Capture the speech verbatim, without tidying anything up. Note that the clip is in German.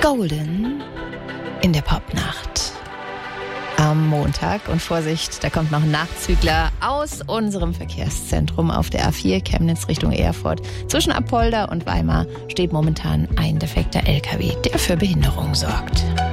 Golden in der Popnacht am Montag. Und Vorsicht, da kommt noch ein Nachzügler aus unserem Verkehrszentrum auf der A vier Chemnitz Richtung Erfurt. Zwischen Apolda und Weimar steht momentan ein defekter L K W, der für Behinderung sorgt.